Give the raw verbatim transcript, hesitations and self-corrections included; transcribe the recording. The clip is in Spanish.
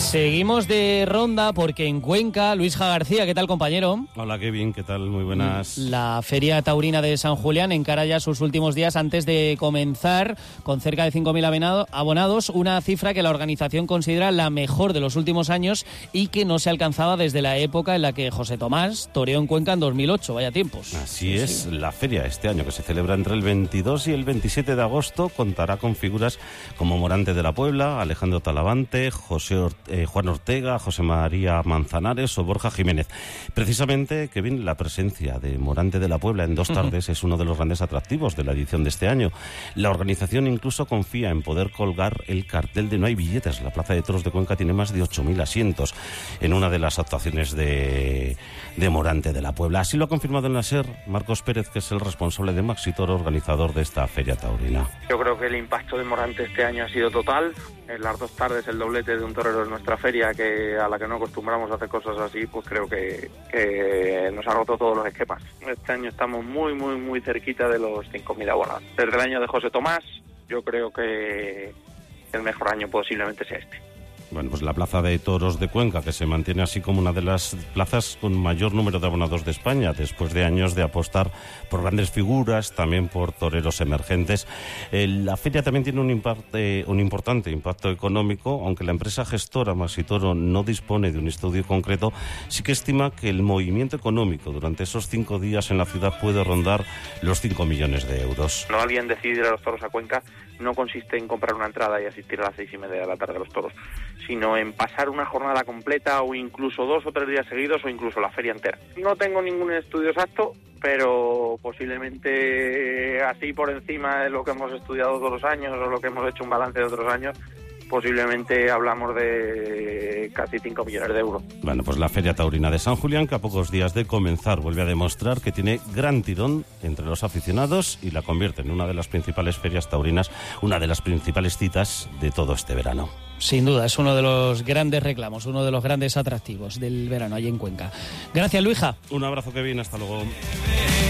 Seguimos de ronda porque en Cuenca, Luisja García, ¿qué tal, compañero? Hola, Kevin, ¿qué tal? Muy buenas. La Feria Taurina de San Julián encara ya sus últimos días antes de comenzar, con cerca de cinco mil abonados, una cifra que la organización considera la mejor de los últimos años y que no se alcanzaba desde la época en la que José Tomás toreó en Cuenca en dos mil ocho, vaya tiempos. Así es, sí. La feria este año, que se celebra entre el veintidós y el veintisiete de agosto, contará con figuras como Morante de la Puebla, Alejandro Talavante, José Or- eh, Juan Ortega, José María Manzanares o Borja Jiménez. Precisamente, Kevin, la presencia de Morante de la Puebla en dos tardes uh-huh. es uno de los grandes atractivos de la edición de este año. La organización incluso confía en poder colgar el cartel de No hay billetes. La Plaza de Toros de Cuenca tiene más de ocho mil asientos en una de las actuaciones de, de Morante de la Puebla. Así lo ha confirmado en la SER Marcos Pérez, que es el responsable de Maxi Toro, organizador de esta feria taurina. Yo creo que el impacto de Morante este año ha sido total. En las dos tardes el doblete de un torero en nuestra feria, que a la que no acostumbramos a hacer cosas así, pues creo que, que nos ha roto todos los esquemas. Este año estamos muy, muy, muy cerquita de los cinco mil abonados. Desde el año de José Tomás, yo creo que el mejor año posiblemente sea este. Bueno, pues la Plaza de Toros de Cuenca, que se mantiene así como una de las plazas con mayor número de abonados de España, después de años de apostar por grandes figuras, también por toreros emergentes. Eh, la feria también tiene un, impacto, un importante impacto económico, aunque la empresa gestora Maxi Toro no dispone de un estudio concreto, sí que estima que el movimiento económico durante esos cinco días en la ciudad puede rondar los cinco millones de euros. No alguien decidir a los toros a Cuenca no consiste en comprar una entrada y asistir a las seis y media de la tarde a los toros, sino en pasar una jornada completa o incluso dos o tres días seguidos o incluso la feria entera. No tengo ningún estudio exacto, pero posiblemente así por encima de lo que hemos estudiado todos los años o lo que hemos hecho un balance de otros años, posiblemente hablamos de casi cinco millones de euros. Bueno, pues la Feria Taurina de San Julián, que a pocos días de comenzar vuelve a demostrar que tiene gran tirón entre los aficionados y la convierte en una de las principales ferias taurinas, una de las principales citas de todo este verano. Sin duda, es uno de los grandes reclamos, uno de los grandes atractivos del verano allí en Cuenca. Gracias, Luisja. Un abrazo, Kevin, hasta luego.